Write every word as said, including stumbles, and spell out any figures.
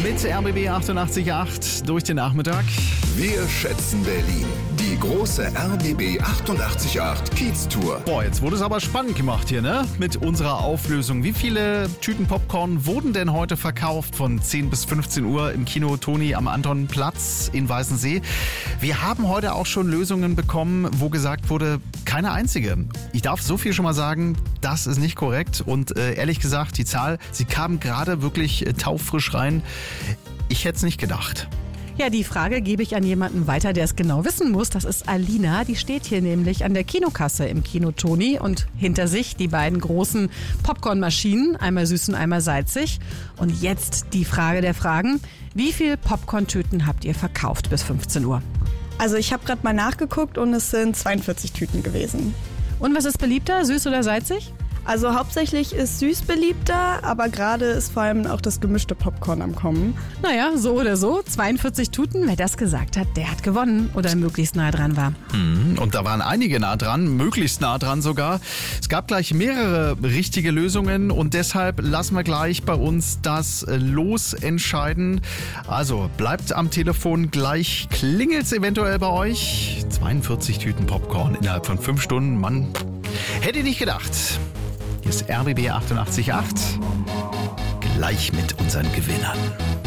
mit R B B achtundachtzig Komma acht durch den Nachmittag. Wir schätzen Berlin. Die große R B B achtundachtzig Komma acht Kiez-Tour. Boah, jetzt wurde es aber spannend gemacht hier, ne? Mit unserer Auflösung. Wie viele Tüten Popcorn wurden denn heute verkauft von zehn bis fünfzehn Uhr im Kino Toni am Antonplatz in Weißensee? Wir haben heute auch schon Lösungen bekommen, wo gesagt wurde, keine einzige. Ich darf so viel schon mal sagen, das ist nicht korrekt. Und äh, ehrlich gesagt, die Zahl, sie kam gerade wirklich äh, taufrisch rein. Ich hätte es nicht gedacht. Ja, die Frage gebe ich an jemanden weiter, der es genau wissen muss. Das ist Alina. Die steht hier nämlich an der Kinokasse im Kino Toni und hinter sich die beiden großen Popcornmaschinen, einmal süß und einmal salzig. Und jetzt die Frage der Fragen. Wie viele Popcorn-Tüten habt ihr verkauft bis fünfzehn Uhr? Also ich habe gerade mal nachgeguckt und es sind zweiundvierzig Tüten gewesen. Und was ist beliebter, süß oder salzig? Also hauptsächlich ist süß beliebter, aber gerade ist vor allem auch das gemischte Popcorn am Kommen. Naja, so oder so, zweiundvierzig Tüten. Wer das gesagt hat, der hat gewonnen oder möglichst nah dran war. Und da waren einige nah dran, möglichst nah dran sogar. Es gab gleich mehrere richtige Lösungen und deshalb lassen wir gleich bei uns das Los entscheiden. Also bleibt am Telefon, gleich klingelt es eventuell bei euch. zweiundvierzig Tüten Popcorn innerhalb von fünf Stunden, Mann, hätte ich nicht gedacht. Hier ist R B B achtundachtzig Komma acht, gleich mit unseren Gewinnern.